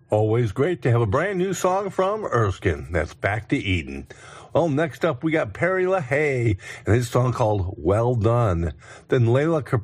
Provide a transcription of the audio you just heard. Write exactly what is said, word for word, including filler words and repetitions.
Always great to have a brand new song from Erskine. That's Back to Eden. Well, next up we got Perry LaHaye and his song called Well Done. Then Layla